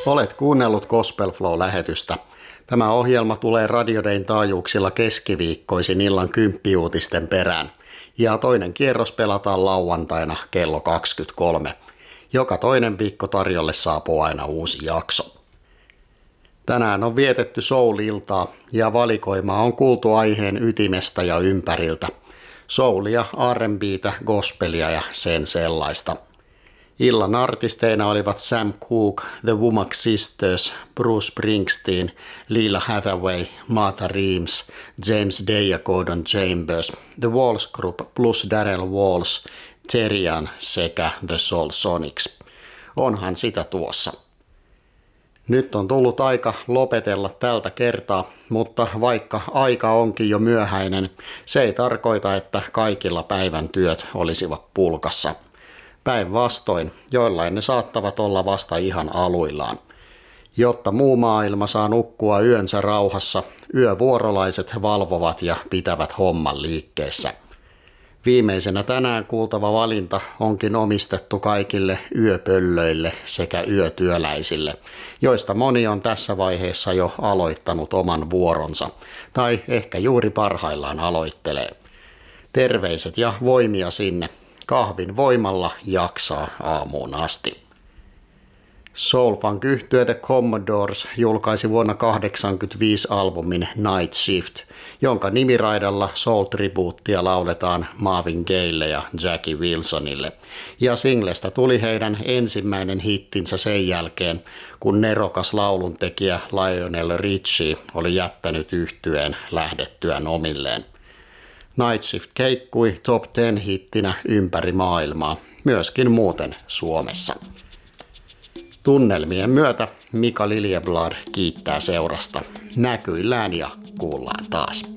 Olet kuunnellut Gospel Flow-lähetystä. Tämä ohjelma tulee Radio Dayn taajuuksilla keskiviikkoisin illan 10 uutisten perään. Ja toinen kierros pelataan lauantaina kello 23. Joka toinen viikko tarjolle saapuu aina uusi jakso. Tänään on vietetty soul-iltaa ja valikoima on kuultu aiheen ytimestä ja ympäriltä. Soulia, R&B:tä, gospelia ja sen sellaista. Illan artisteina olivat Sam Cooke, The Womack Sisters, Bruce Springsteen, Lila Hathaway, Martha Reeves, James Day ja Gordon Chambers, The Walls Group plus Darrell Walls, Terian sekä The Soul Sonics. Onhan sitä tuossa. Nyt on tullut aika lopetella tältä kertaa, mutta vaikka aika onkin jo myöhäinen, se ei tarkoita, että kaikilla päivän työt olisivat pulkassa. Päinvastoin, joillain ne saattavat olla vasta ihan aluillaan. Jotta muu maailma saa nukkua yönsä rauhassa, yövuorolaiset valvovat ja pitävät homman liikkeessä. Viimeisenä tänään kuultava valinta onkin omistettu kaikille yöpöllöille sekä yötyöläisille, joista moni on tässä vaiheessa jo aloittanut oman vuoronsa, tai ehkä juuri parhaillaan aloittelee. Terveiset ja voimia sinne. Kahvin voimalla jaksaa aamuun asti. Soul-funk-yhtye The Commodores julkaisi vuonna 1985 albumin Night Shift, jonka nimiraidalla soul-tribuuttia lauletaan Marvin Gayelle ja Jackie Wilsonille, ja singlestä tuli heidän ensimmäinen hittinsä sen jälkeen, kun nerokas lauluntekijä Lionel Richie oli jättänyt yhtyeen lähdettyään omilleen. Night Shift keikkui top 10 hittinä ympäri maailmaa, myöskin muuten Suomessa. Tunnelmien myötä Mika Liljeblad kiittää seurasta. Näkyillään ja kuullaan taas.